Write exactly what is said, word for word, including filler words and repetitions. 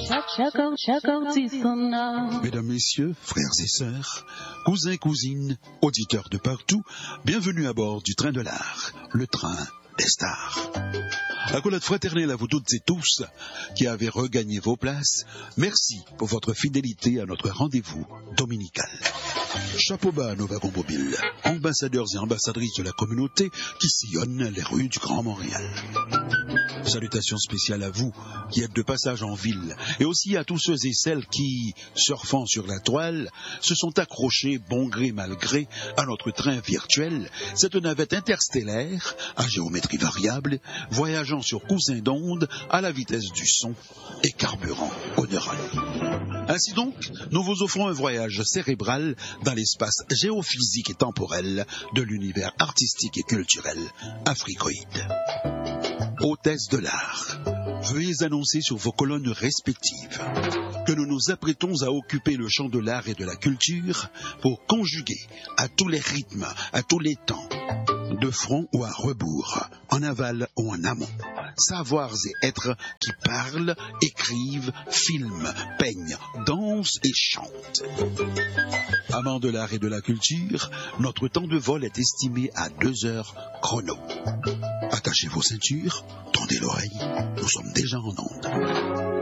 Chacun, chacun dit son âme. Mesdames, messieurs, frères et sœurs, cousins, cousines, auditeurs de partout, bienvenue à bord du train de l'art, le train des stars. Accolade fraternelle à vous toutes et tous qui avez regagné vos places. Merci pour votre fidélité à notre rendez-vous dominical. Chapeau bas à nos wagons mobiles, ambassadeurs et ambassadrices de la communauté qui sillonnent les rues du Grand Montréal. Salutations spéciales à vous qui êtes de passage en ville et aussi à tous ceux et celles qui, surfant sur la toile, se sont accrochés bon gré mal gré à notre train virtuel, cette navette interstellaire à géométrie variable, voyageant sur coussin d'onde à la vitesse du son et carburant aux neurones. Ainsi donc, nous vous offrons un voyage cérébral dans l'espace géophysique et temporel de l'univers artistique et culturel africoïde. Hôtesse de l'art, veuillez annoncer sur vos colonnes respectives que nous nous apprêtons à occuper le champ de l'art et de la culture pour conjuguer à tous les rythmes, à tous les temps, de front ou à rebours, en aval ou en amont, savoirs et êtres qui parlent, écrivent, filment, peignent, dansent et chantent. Amants de l'art et de la culture, notre temps de vol est estimé à deux heures chrono. Attachez vos ceintures, tendez l'oreille, nous sommes déjà en onde.